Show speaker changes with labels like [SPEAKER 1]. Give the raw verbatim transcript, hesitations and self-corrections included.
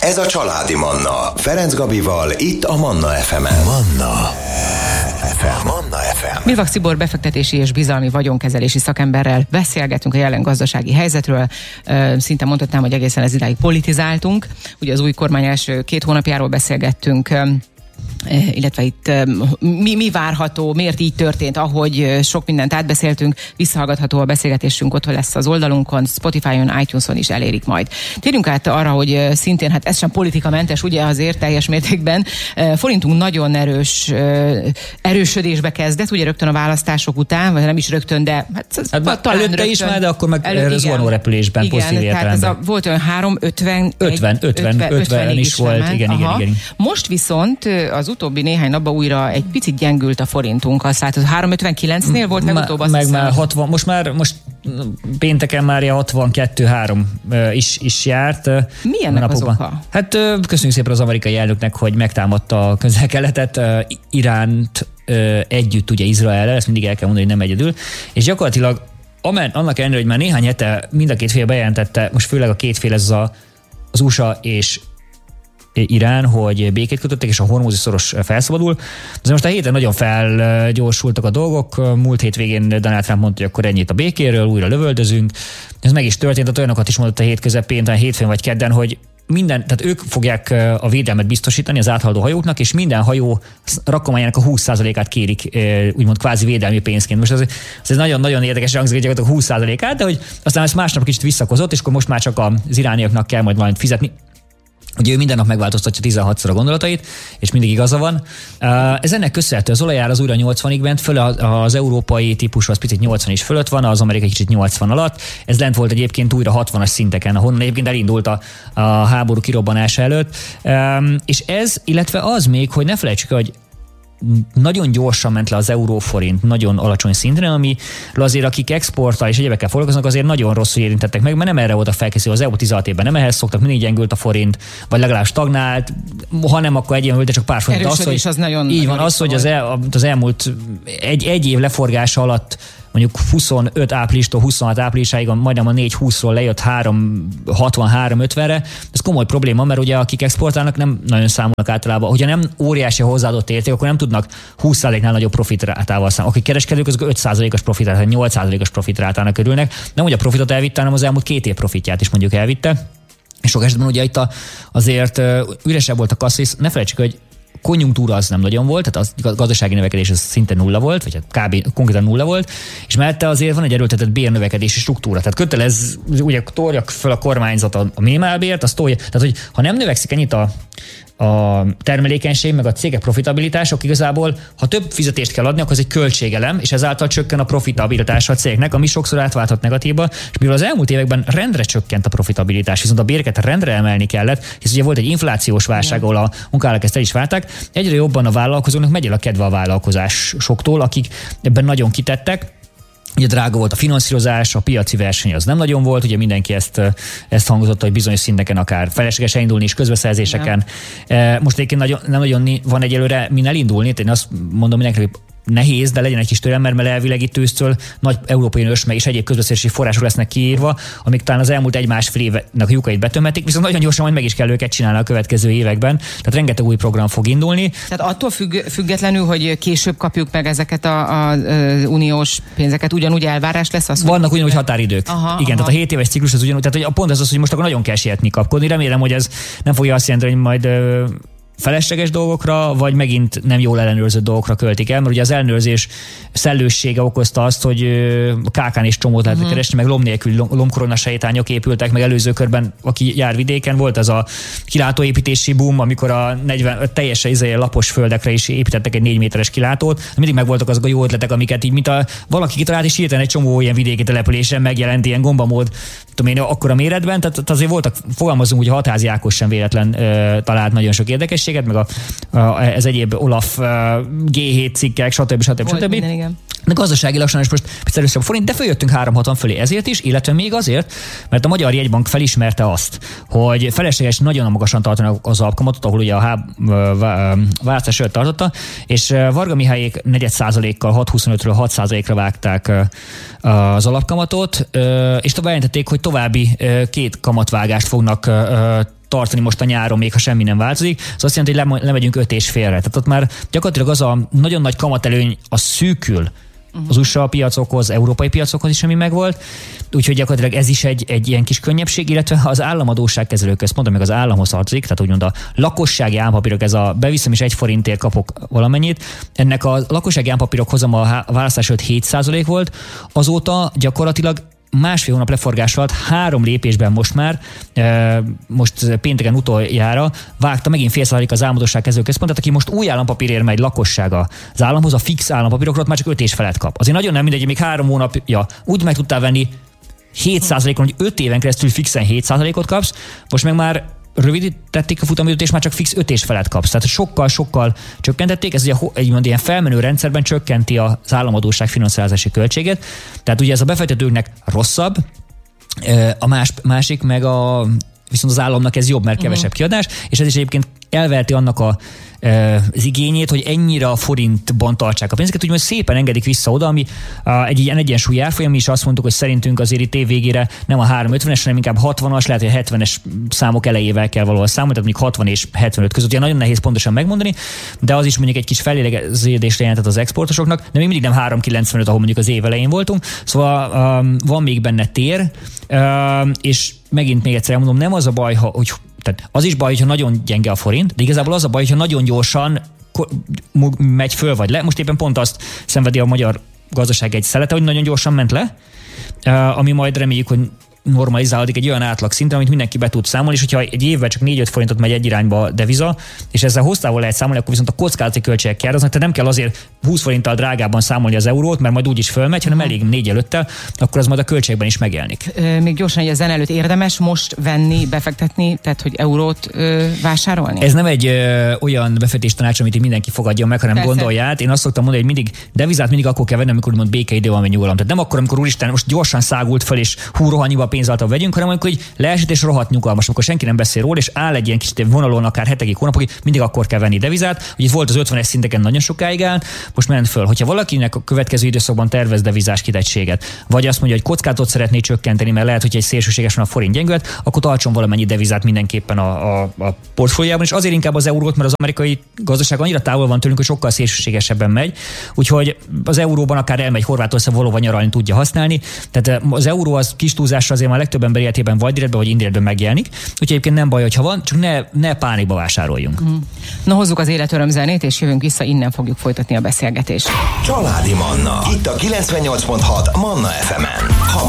[SPEAKER 1] Ez a Családi Manna. Ferenc Gabival, itt a Manna ef emen. Manna ef em. Manna ef em.
[SPEAKER 2] Milvak Tibor befektetési és bizalmi vagyonkezelési szakemberrel beszélgetünk a jelen gazdasági helyzetről. Szinte mondhatnám, hogy egészen ez idáig politizáltunk. Ugye az új kormány első két hónapjáról beszélgettünk, illetve itt mi, mi várható, miért így történt, ahogy sok mindent átbeszéltünk, visszahallgatható a beszélgetésünk, ott lesz az oldalunkon, Spotify-on, iTunes-on is elérik majd. Térjünk át arra, hogy szintén, hát ez sem politikamentes, ugye azért teljes mértékben, forintunk nagyon erős erősödésbe kezdett, ugye rögtön a választások után, vagy nem is rögtön, de hát,
[SPEAKER 3] hát talán előtte is már, de akkor meg elő, zuhanórepülésben, pozitív értelemben.
[SPEAKER 2] Volt olyan három ötven
[SPEAKER 3] ötven, ötven, ötven is volt, igen, igen, igen.
[SPEAKER 2] Most viszont az utóbbi néhány napban újra egy picit gyengült a forintunk, azt látod, három ötvenkilencnél volt meg utóbb, azt
[SPEAKER 3] meg
[SPEAKER 2] hiszem.
[SPEAKER 3] Már hatvan, most már most pénteken már hatvankettő három is, is járt.
[SPEAKER 2] Mi ennek az oka?
[SPEAKER 3] Hát köszönjük szépen az amerikai elnöknek, hogy megtámadta a Közel-Keletet, Iránt együtt ugye Izraellel, ezt mindig el kell mondani, hogy nem egyedül, és gyakorlatilag annak ellenére, hogy már néhány hete mind a két fél bejelentette, most főleg a két fél ez a, az u es á és Irán, hogy békét kötöttek, és a hormúzi szoros felszabadul. De most a héten nagyon felgyorsultak a dolgok. Múlt hétvégén Donald Trump mondta, hogy akkor ennyit a békéről, újra lövöldözünk. Ez meg is történt, tehát olyanokat is mondott a hét közepén, talán hétfőn vagy kedden, hogy minden, tehát ők fogják a védelmet biztosítani az áthaladó hajóknak, és minden hajó rakományának a húsz százalékát kérik úgymond kvázi védelmi pénzként. Most ez, ez nagyon-nagyon érdekes hangzik, hogy gyakorlatilag húsz százalékát, de hogy aztán ezt másnap kicsit visszakozott, és akkor most már csak az irániaknak kell majd valamit fizetni. Ugye ő minden nap megváltoztatja tizenhatszor a gondolatait, és mindig igaza van. Ez ennek köszönhető, az olajár az újra nyolcvanig ment, föl az európai típusú az picit nyolcvan is fölött van, az amerikai kicsit nyolcvan alatt. Ez lent volt egyébként újra hatvanas szinteken, ahonnan egyébként elindult a, a háború kirobbanása előtt. És ez, illetve az még, hogy ne felejtsük, hogy nagyon gyorsan ment le az euróforint, nagyon alacsony szintre, ami azért akik exporttal és egyébekkel foglalkoznak, azért nagyon rosszul érintettek meg, mert nem erre voltak felkészülve. Az elmúlt tizenhat évben nem ehhez szoktak, mindig gyengült a forint, vagy legalább stagnált, ha nem, akkor egyenlőtt, de csak pár forint. Az, hogy,
[SPEAKER 2] az nagyon
[SPEAKER 3] így van, az, hogy az, el, az elmúlt egy, egy év leforgása alatt mondjuk huszonöt áprilistól huszonhat áprilisáig majdnem a négy húszról lejött három hatvan három ötvenre. Ez komoly probléma, mert ugye akik exportálnak nem nagyon számolnak általában. Hogyha nem óriási hozzáadott érték, akkor nem tudnak húsz százaléknál nagyobb profitrátával számolni. Akik kereskedők, azok öt százalékos profitrátával, nyolc százalékos profitrátának örülnek. Nem, hogy a profitot elvitte, hanem az elmúlt két év profitját is mondjuk elvitte. És sok esetben ugye itt a, azért üresebb volt a kassza, ne felejtsük, hogy konjunktúra az nem nagyon volt, tehát a gazdasági növekedés az szinte nulla volt, vagy hát kb. Konkrétan nulla volt, és mellette azért van egy erőltetett bérnövekedési struktúra. Tehát kötelez, ugye tolják fel a kormányzat a minimálbért, azt tolja, tehát hogy ha nem növekszik ennyit a a termelékenység, meg a cégek profitabilitások igazából, ha több fizetést kell adni, akkor az egy költségelem, és ezáltal csökken a profitabilitása a cégnek, ami sokszor átválthat negatíva, és mivel az elmúlt években rendre csökkent a profitabilitás, viszont a béreket rendre emelni kellett, hisz ugye volt egy inflációs válság, ahol a munkállalók ezt el is válták, egyre jobban a vállalkozóknak megy el a kedve a vállalkozásoktól, akik ebben nagyon kitettek. Ugye drága volt a finanszírozás, a piaci verseny az nem nagyon volt, ugye mindenki ezt, ezt hangozott, hogy bizonyos szinteken akár felesleges elindulni is közbeszerzéseken. Ja. Most egyébként nagyon, nem nagyon van egyelőre min elindulni, én azt mondom mindenkinek, hogy nehéz, de legyen egy kis türelem, mert elvileg itt ősztől nagy európai ösme és egyéb közbeszerzési források lesznek kiírva, amik talán az elmúlt egy-másfél évnek a lyukai betömhetik, viszont nagyon gyorsan majd meg is kell őket csinálni a következő években. Tehát rengeteg új program fog indulni.
[SPEAKER 2] Tehát attól függ, függetlenül, hogy később kapjuk meg ezeket a, a, a uniós pénzeket, ugyanúgy elvárás lesz? Az,
[SPEAKER 3] vannak ugyanúgy határidők.
[SPEAKER 2] Aha,
[SPEAKER 3] Igen,
[SPEAKER 2] aha.
[SPEAKER 3] Tehát a hét éves ciklus az ugyanúgy, tehát hogy pont ez az, hogy most akkor nagyon kell sietni kapkodni. Remélem, hogy ez nem fogja azt jelenteni, hogy majd felesleges dolgokra, vagy megint nem jól ellenőrzött dolgokra költik el, mert ugye az ellenőrzés szellőssége okozta azt, hogy kákán is csomót lehetett uh-huh. keresni, meg lom nélkül lomkorona sejtányok épültek, meg előző körben, aki jár vidéken, volt az a kilátóépítési boom, amikor a negyven teljesen izé lapos földekre is építettek egy négy méteres kilátót. Mindig megvoltak azok a jó ötletek, amiket így, mint a valaki kitalált, és hirtelen egy csomó ilyen vidéki településen megjelent ilyen gombamód, tudom én, akkora méretben, tehát azért voltak, fogalmazunk, hogy a Hatházi Ákos sem véletlen ö, talált nagyon sok érdekességet, meg a, a, ez egyéb Olaf gé hét cikkek, stb. stb. stb.
[SPEAKER 2] Minden,
[SPEAKER 3] de gazdaságilag sajnos most először a forint, de följöttünk három hatvan fölé ezért is, illetve még azért, mert a Magyar Jegybank felismerte azt, hogy felesleges nagyon magasan tartanak az alapkamatot, ahol ugye a háb, választás előtt tartotta, és Varga Mihályék negyed százalékkal hat huszonötről hat százalékra vágták az alapkamatot, és bejelentették, hogy további két kamatvágást fognak tartani most a nyáron, még ha semmi nem változik. Szóval azt jelenti, hogy lemegyünk öt és félre. Tehát ott már gyakorlatilag az a nagyon nagy kamatelőny a szűkül az u es á piacokhoz, európai piacokhoz is, ami megvolt. Úgyhogy gyakorlatilag ez is egy, egy ilyen kis könnyebbség, illetve az államadósságkezelő központ, meg az államhoz tartozik, tehát úgymond a lakossági állampapírok, ez a beviszem és egy forintért kapok valamennyit. Ennek a lakossági állampapírok hozama a választás előtt hét százalék volt, azóta gyakorlatilag másfél hónap leforgás alatt három lépésben most már, e, most pénteken utoljára vágta megint fél százalék az államadósságkezelő központot, aki most új állampapírért megy lakossága az államhoz, a fix állampapírokról már csak öt és felett kap. Azért nagyon nem mindegy, még három hónapja úgy meg tudtál venni hét százalékon, hogy öt éven keresztül fixen hét százalékot kapsz, most meg már rövidítették a futamidőt, és már csak fix öt és felett kapsz. Tehát sokkal-sokkal csökkentették, ez ugye egy ilyen felmenő rendszerben csökkenti az államadósság finanszírozási költséget. Tehát ugye ez a befektetőknek rosszabb, a más, másik meg a, viszont az államnak ez jobb, mert kevesebb kiadás, és ez is egyébként elverti annak a az igényét, hogy ennyire a forintban tartsák a pénzeket, úgyhogy szépen engedik vissza oda, ami egy ilyen egyensúly árfolyam, mi is azt mondtuk, hogy szerintünk azért itt év végére nem a három ötvenes, hanem inkább hatvanas, lehet, hogy hetvenes számok elejével kell valahol számolni, tehát mondjuk hatvan és hetvenöt között. Ugye nagyon nehéz pontosan megmondani, de az is mondjuk egy kis felélegeződést jelentett az exportosoknak, de még mindig nem három kilencvenöt, ahol mondjuk az év elején voltunk. Szóval um, van még benne tér, um, és megint még egyszer elmondom, nem az a baj, ha, hogy tehát az is baj, hogyha nagyon gyenge a forint, de igazából az a baj, hogyha nagyon gyorsan megy föl vagy le. Most éppen pont azt szenvedi a magyar gazdaság egy szelete, hogy nagyon gyorsan ment le, ami majd reméljük, hogy normalizálódik egy olyan átlag szintre, amit mindenki be tud számolni, és hogyha egy évben csak négy-öt forintot megy egy irányba a deviza, és ezzel hosszával lehet számolni, akkor viszont a kockázati költségek járaznak, tehát nem kell azért húsz forinttal drágában számolni az eurót, mert majd úgy is fölmegy, hanem elég négy előtte, akkor az majd a költségben is megjelenik.
[SPEAKER 2] Még gyorsan, hogy a zene előtt érdemes most venni, befektetni, tehát hogy eurót ö, vásárolni?
[SPEAKER 3] Ez nem egy ö, olyan befektetés tanács, amit mindenki fogadja meg, hanem Persze. gondolja át. Én azt szoktam mondani, hogy mindig devizát mindig akkor kell venni, amikor úgymond békeidő van, vagy nyugalom. Tehát nem akkor, amikor úristen most gyorsan szágult fel és hú rohannyiba pénzáltal vegyünk, hanem amikor hogy leesett és rohadt nyugalmas, amikor senki nem beszél róla, és áll egy ilyen kis vonalon akár hetekig, hónapokig, mindig akkor kell venni devizát. Ugye itt volt az ötvenes szinteken nagyon sokáig áll, most ment föl. Hogyha valakinek a következő időszakban tervez devizás kitettséget, vagy azt mondja, hogy kockázatot szeretné csökkenteni, mert lehet, hogy egy szélsőséges van a forint gyengület, akkor tartson valamennyi devizát mindenképpen a, a, a portfóliójában, és azért inkább az eurót, mert az amerikai gazdaság annyira távol van tőlünk, hogy sokkal szélsőségesebben megy. Úgyhogy az euróban akár elmegy Horvátország valóban nyaralni tudja használni. Tehát az euró az kis túlzásra azért már a legtöbb ember életében vagy direktben, vagy indirektben megjelenik. Úgyhogy egyébként nem baj, hogyha van, csak ne, ne pánikba vásároljunk. Mm.
[SPEAKER 2] Na hozzuk az életöröm zenét, és jövünk vissza, innen fogjuk folytatni a beszélgetést.
[SPEAKER 1] Családi Manna. Itt a kilencvennyolc pont hat Manna ef emen.